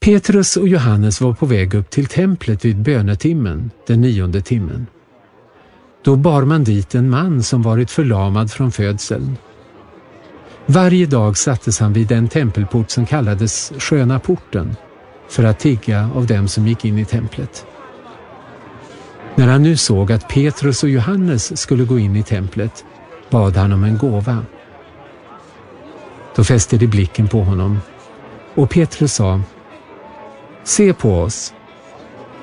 Petrus och Johannes var på väg upp till templet vid bönetimmen, den 9:e timmen. Då bar man dit en man som varit förlamad från födseln. Varje dag sattes han vid den tempelport som kallades Sköna porten för att tigga av dem som gick in i templet. När han nu såg att Petrus och Johannes skulle gå in i templet bad han om en gåva. Då fäste de blicken på honom och Petrus sa: Se på oss.